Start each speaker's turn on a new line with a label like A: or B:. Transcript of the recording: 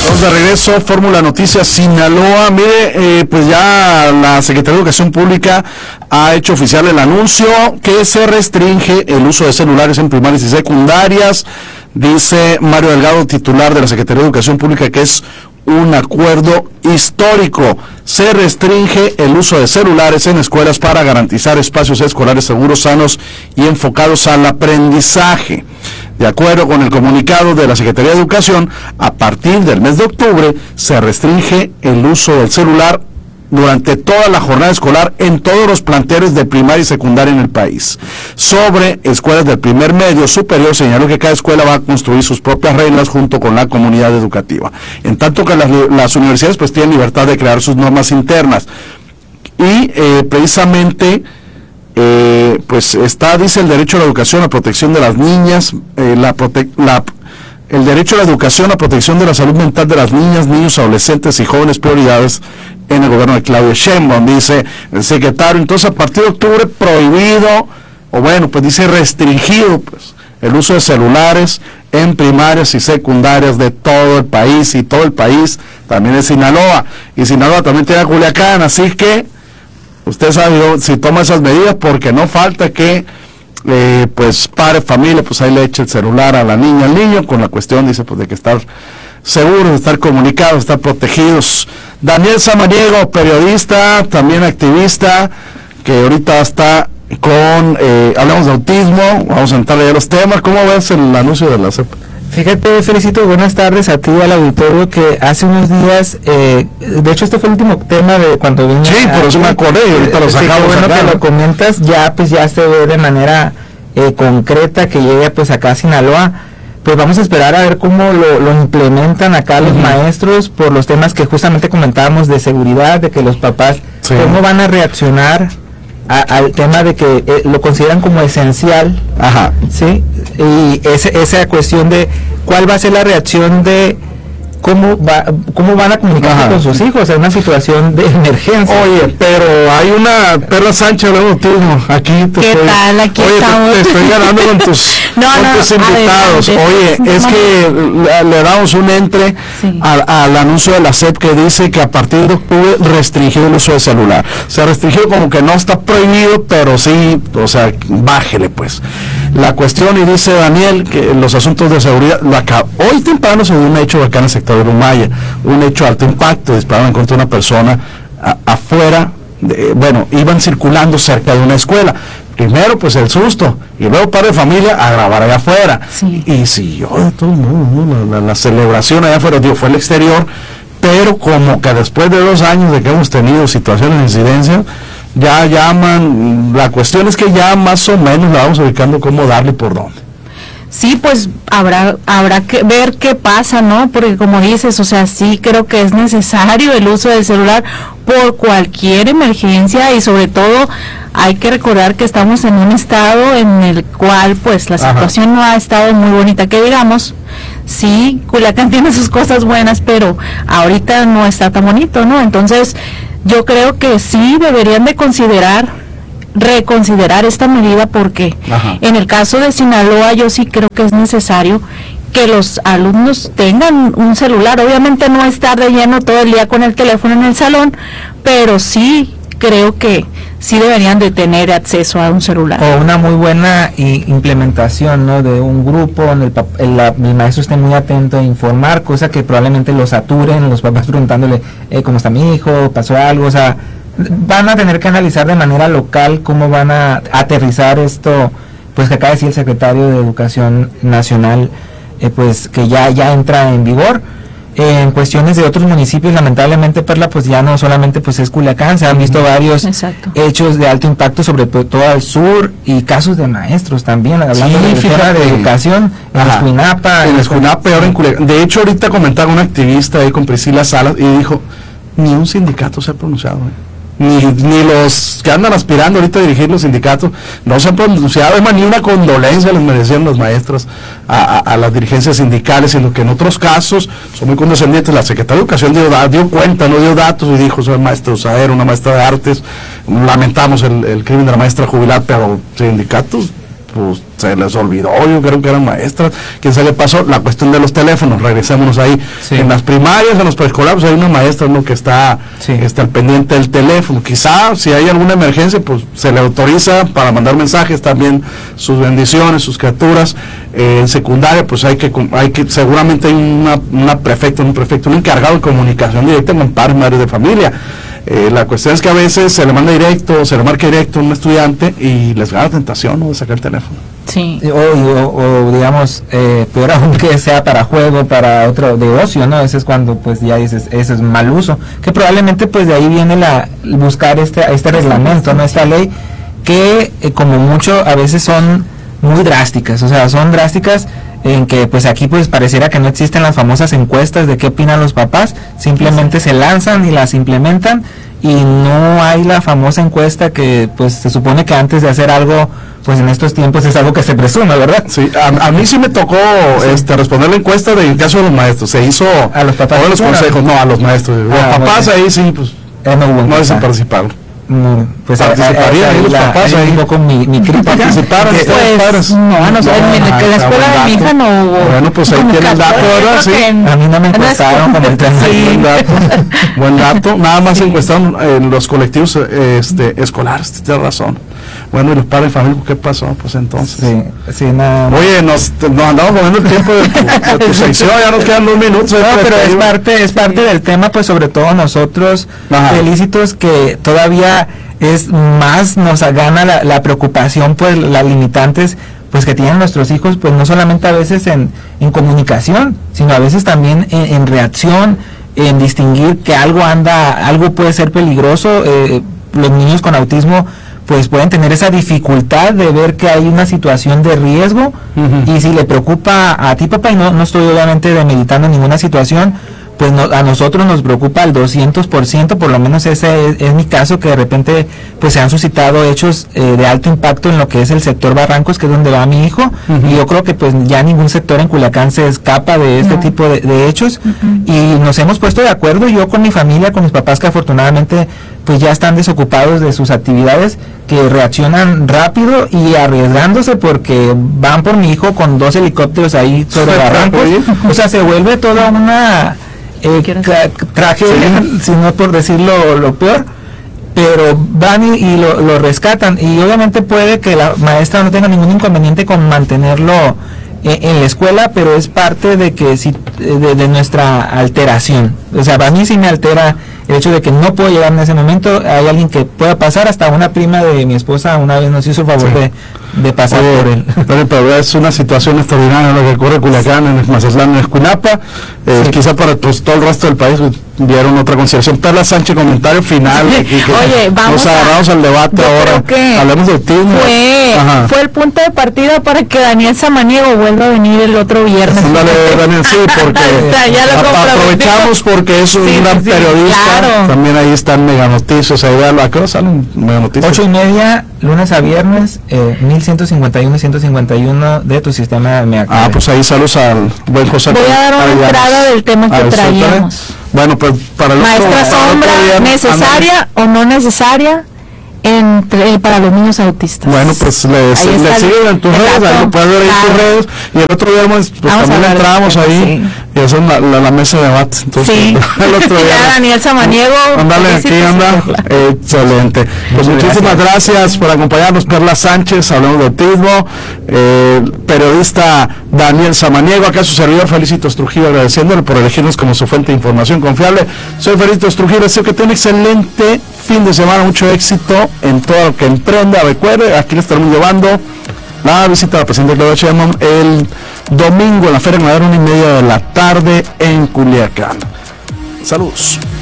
A: De regreso, Fórmula Noticias Sinaloa. Mire, pues ya la Secretaría de Educación Pública ha hecho oficial el anuncio que se restringe el uso de celulares en primarias y secundarias. Dice Mario Delgado, titular de la Secretaría de Educación Pública, que es un acuerdo histórico. Se restringe el uso de celulares en escuelas para garantizar espacios escolares seguros, sanos y enfocados al aprendizaje. De acuerdo con el comunicado de la Secretaría de Educación, a partir del mes de octubre se restringe el uso del celular durante toda la jornada escolar en todos los planteles de primaria y secundaria en el país. Sobre escuelas del primer medio superior, señaló que cada escuela va a construir sus propias reglas junto con la comunidad educativa. En tanto que las universidades pues tienen libertad de crear sus normas internas. Y precisamente pues está, dice, el derecho a la educación, la protección de las niñas, el derecho a la educación, la protección de la salud mental de las niñas, niños, adolescentes y jóvenes, prioridades en el gobierno de Claudia Sheinbaum, dice el secretario. Entonces, a partir de octubre, prohibido, o bueno, pues dice restringido, pues, el uso de celulares en primarias y secundarias de todo el país, y todo el país también es Sinaloa, y Sinaloa también tiene a Culiacán, así que usted sabe si toma esas medidas, porque no falta que pues padre, familia, pues ahí le eche el celular a la niña, al niño, con la cuestión, dice, pues de que estar seguros, de estar comunicados, de estar protegidos. Daniel Samaniego, periodista, también activista, que ahorita está con, hablamos de autismo, vamos a entrarle a los temas. ¿Cómo ves el anuncio de la CEP?
B: Fíjate, Felicito, buenas tardes a ti y al auditorio, que hace unos días, de hecho este fue el último tema de cuando vine.
A: Sí, por eso me acordé y ahorita lo sacamos.
B: Bueno, que lo comentas, ya pues ya se ve de manera concreta que llegue pues acá a Sinaloa. Pues vamos a esperar a ver cómo lo implementan acá los maestros, por los temas que justamente comentábamos de seguridad, de que los papás, cómo van a reaccionar al tema de que lo consideran como esencial.
A: Ajá.
B: Sí, y esa cuestión de cuál va a ser la reacción de cómo van a comunicarse con sus hijos en una situación de emergencia.
A: Oye, pero hay una Perla Sánchez de autismo aquí.
C: ¿Qué tal? Aquí estamos.
A: Te estoy ganando con tus invitados. Oye, es que le damos un entre al anuncio de la SEP, que dice que a partir de octubre restringió el uso de celular. Se restringió, como que no está prohibido, pero sí, o sea, bájele pues. La cuestión, y dice Daniel, que los asuntos de seguridad, hoy temprano se dio un hecho acá en el sector de Humaya, un hecho de alto impacto. Dispararon en contra de una persona afuera, iban circulando cerca de una escuela. Primero pues el susto, y luego padre de familia a grabar allá afuera. Sí. Y siguió de todo el mundo la celebración allá afuera, fue el exterior, pero como que después de 2 años de que hemos tenido situaciones de incidencia, ya llaman. La cuestión es que ya más o menos la vamos ubicando cómo darle y por dónde.
C: Sí, pues habrá que ver qué pasa, ¿no? Porque como dices, o sea, sí creo que es necesario el uso del celular por cualquier emergencia, y sobre todo hay que recordar que estamos en un estado en el cual pues la situación no ha estado muy bonita, que digamos. Sí, Culiacán tiene sus cosas buenas, pero ahorita no está tan bonito, ¿no? Entonces yo creo que sí deberían de reconsiderar esta medida, porque en el caso de Sinaloa yo sí creo que es necesario que los alumnos tengan un celular. Obviamente no estar de lleno todo el día con el teléfono en el salón, pero sí creo que sí deberían de tener acceso a un celular.
B: O una muy buena implementación, ¿no? De un grupo donde el maestro esté muy atento a informar, cosa que probablemente los saturen, los papás preguntándole cómo está mi hijo, pasó algo, o sea, van a tener que analizar de manera local cómo van a aterrizar esto, pues que acaba de decir el secretario de Educación Nacional, pues que ya entra en vigor. En cuestiones de otros municipios, lamentablemente, Perla, pues ya no solamente pues es Culiacán, se han visto varios hechos de alto impacto, sobre todo al sur, y casos de maestros también, hablando de educación, en Escuinapa.
A: En Escuinapa y ahora en Culiacán. De hecho, ahorita comentaba una activista ahí con Priscila Salas, y dijo, ni un sindicato se ha pronunciado, ni los que andan aspirando ahorita a dirigir los sindicatos no se han pronunciado, además ni una condolencia les merecían los maestros a las dirigencias sindicales, sino que en otros casos son muy condescendientes. La Secretaría de Educación dio cuenta, no dio datos, y dijo, soy maestro Saer, una maestra de artes, lamentamos el crimen de la maestra jubilada, pero sindicatos pues se les olvidó, yo creo que eran maestras, que se le pasó la cuestión de los teléfonos. Regresémonos ahí,
B: sí.
A: En las primarias, en los preescolares, hay una maestra, ¿no?, que está al pendiente del teléfono. Quizá si hay alguna emergencia, pues se le autoriza para mandar mensajes, también sus bendiciones, sus criaturas. En secundaria, pues hay que seguramente hay un prefecto, un encargado de comunicación directa con padres, madres de familia. La cuestión es que a veces se le manda directo, se le marca directo a un estudiante y les da la tentación, ¿no?, de sacar el teléfono.
C: Sí.
B: O digamos, peor aún que sea para juego, para otro de ocio, ¿no? Ese es cuando pues ya dices, ese es mal uso, que probablemente pues de ahí viene buscar este reglamento, ¿no?, esta ley, que como mucho a veces son muy drásticas, o sea, son drásticas en que pues aquí pues pareciera que no existen las famosas encuestas de qué opinan los papás, simplemente se lanzan y las implementan, y no hay la famosa encuesta que pues se supone que antes de hacer algo, pues en estos tiempos es algo que se presume, ¿verdad?
A: Sí, a mí sí me tocó responder la encuesta en caso de los maestros. Se hizo
B: a los papás,
A: todos los consejos, no a los maestros. Los papás ahí sí, pues no participaron.
B: Pues
A: participarían ahí los papás ahí
B: con mi crítica.
A: Participaron ustedes, padres.
C: No, en la escuela de mi hija no hubo.
A: Bueno, pues ahí tiene el dato, ¿verdad? Sí.
B: A mí no me encuestaron como el tema.
A: Buen dato. Nada más encuestaron en los colectivos escolares, tienes razón. Bueno, y los padres de familia, ¿qué pasó? Pues entonces.
B: Sí, nada.
A: Oye, nos andamos comiendo el tiempo de tu sección, ya nos quedan 2 minutos.
B: No, pero es parte del tema, pues sobre todo nosotros, felicitos, que todavía es más, nos gana la preocupación, pues las limitantes pues que tienen nuestros hijos, pues no solamente a veces en comunicación, sino a veces también en reacción, en distinguir que algo puede ser peligroso. Los niños con autismo pues pueden tener esa dificultad de ver que hay una situación de riesgo, y si le preocupa a ti, papá, y no estoy obviamente demeritando ninguna situación, pues a nosotros nos preocupa al 200%, por lo menos ese es mi caso, que de repente pues se han suscitado hechos de alto impacto en lo que es el sector Barrancos, que es donde va mi hijo, y yo creo que pues ya ningún sector en Culiacán se escapa de este tipo de hechos, y nos hemos puesto de acuerdo, yo con mi familia, con mis papás, que afortunadamente pues ya están desocupados de sus actividades, que reaccionan rápido y arriesgándose, porque van por mi hijo con 2 helicópteros ahí sobre Barrancos. O sea, se vuelve toda una tragedia, si no por decirlo lo peor, pero van y lo rescatan, y obviamente puede que la maestra no tenga ningún inconveniente con mantenerlo en la escuela, pero es parte de que de nuestra alteración. O sea, a mí sí me altera el hecho de que no puedo llegar en ese momento. Hay alguien que pueda pasar, hasta una prima de mi esposa una vez nos hizo el favor de pasar por él.
A: Pero es una situación extraordinaria lo que ocurre en Culiacán, en Mazatlán, en Escuinapa. Quizá para pues, todo el resto del país vieron otra consideración. Perla Sánchez, comentario final.
C: Oye, vamos
A: nos agarramos al debate ahora. Hablemos de autismo.
C: Fue el punto de partida para que Daniel Samaniego vuelva a venir el otro viernes.
A: Dale, Daniel, sí, porque aprovechamos porque es un gran periodista. Claro. También ahí están Mega Noticias. Ahí vean, ¿a qué hora salen Mega Noticias?
B: 8:30, lunes a viernes, 1151 y 151 de tu sistema de
A: pues ahí saludos al buen José.
C: Voy a dar una entrada del tema que traíamos.
A: Bueno, pues para el
C: maestra sombra, ¿necesaria o no necesaria para los niños autistas?
A: Bueno, pues le siguen en tus redes, ahí lo puedes ver en tus redes, y el otro viernes pues también entramos ahí y hacen la mesa de debate. Entonces, el otro día
C: Daniel Samaniego,
A: ándale, aquí anda, excelente. Pues muchísimas gracias por acompañarnos. Perla Sánchez, hablando de autismo, periodista Daniel Samaniego, acá su servidor Felicitos Trujillo, agradeciéndole por elegirnos como su fuente de información confiable. Soy Felicitos Trujillo, deseo que tenga un excelente fin de semana, mucho éxito en todo lo que emprenda. Recuerde, aquí le estaremos llevando la visita a la presidenta Claudia Sheinbaum el domingo en la Feria Ganadera, 1:30 de la tarde en Culiacán. Saludos.